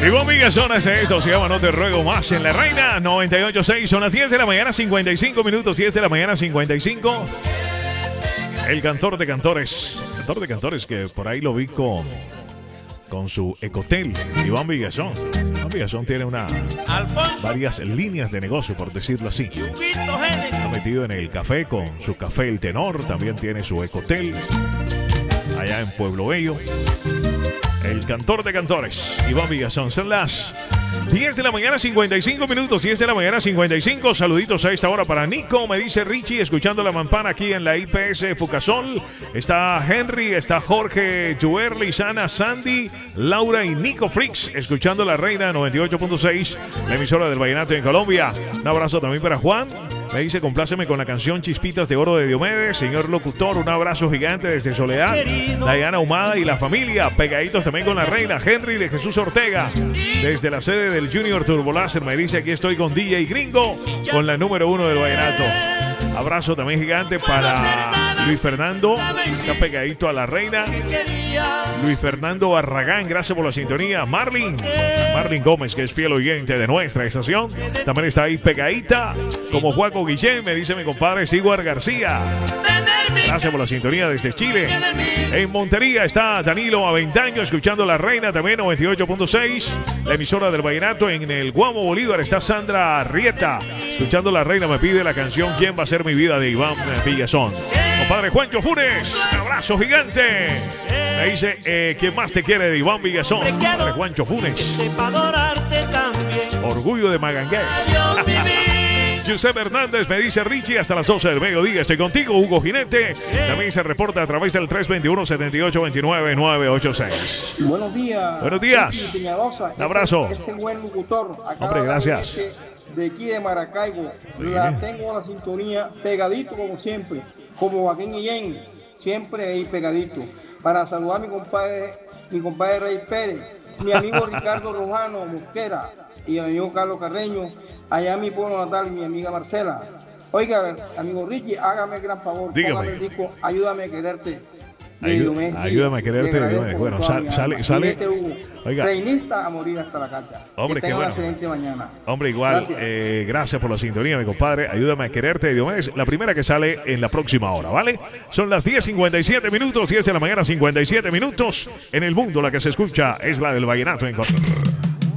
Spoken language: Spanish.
Iván Vigazón hace esto, se llama No Te Ruego Más en La Reina 98.6. Son las 10 de la mañana, 55 minutos, 10 de la mañana, 55. El cantor de cantores que por ahí lo vi con su Ecotel, Iván Vigazón. Iván Vigazón tiene varias líneas de negocio, por decirlo así. Está metido en el café con su café El Tenor, también tiene su Ecotel allá en Pueblo Bello. El cantor de cantores, Iván Vigazón. Son las 10 de la mañana, 55 minutos, 10 de la mañana, 55. Saluditos a esta hora para Nico, me dice Richie, escuchando la mampana aquí en la IPS Fucasol. Está Henry, está Jorge, Juerli, Sana, Sandy, Laura y Nico Freaks, escuchando La Reina 98.6, la emisora del vallenato en Colombia. Un abrazo también para Juan. Me dice, compláceme con la canción Chispitas de Oro de Diomedes. Señor locutor, un abrazo gigante desde Soledad. Diana Humada y la familia, pegaditos también con La Reina. Henry de Jesús Ortega, desde la sede del Junior Turbo Láser, me dice, aquí estoy con DJ Gringo, con la número 1 del vallenato. Abrazo también gigante para Luis Fernando, está pegadito a La Reina. Luis Fernando Barragán, gracias por la sintonía. Marlin Gómez, que es fiel oyente de nuestra estación, también está ahí pegadita. Como Juaco Guillén, me dice mi compadre Siguar García. Gracias por la sintonía desde Chile. En Montería está Danilo Aventaño, escuchando La Reina, también 98.6, la emisora del vallenato. En el Guamo Bolívar está Sandra Arrieta, escuchando La Reina. Me pide la canción ¿Quién va a ser mi vida? De Iván Vigazón. Compadre Juancho Funes, un abrazo gigante. Me dice, ¿quién más te quiere? De Iván Vigazón. Compadre Juancho Funes, orgullo de Magangué. Giuseppe Hernández, me dice Richie, hasta las 12 del mediodía estoy contigo. Hugo Jinete también se reporta a través del 321-7829-986. Buenos días. Buenos días. Un abrazo. Ese buen locutor. Hombre, gracias. De aquí de Maracaibo. La tengo la sintonía pegadito como siempre. Como Joaquín Guillén. Siempre ahí pegadito. Para saludar a mi compadre Rey Pérez. Mi amigo Ricardo Rojano Mosquera. Y mi amigo Carlos Carreño. Allá en mi pueblo natal, mi amiga Marcela. Oiga, amigo Richie, hágame el gran favor. Dígame. Póngame el disco Ayúdame a quererte. Ayúdame a quererte. Bueno, sale. Oiga. Reinista a morir hasta la carta. Hombre, que qué bueno. Una excelente mañana. Hombre, igual. Gracias por la sintonía, mi compadre. Ayúdame a quererte, Diomedes. La primera que sale en la próxima hora, ¿vale? Son las 10:57 minutos, 10 de la mañana, 57 minutos. En el mundo la que se escucha es la del vallenato en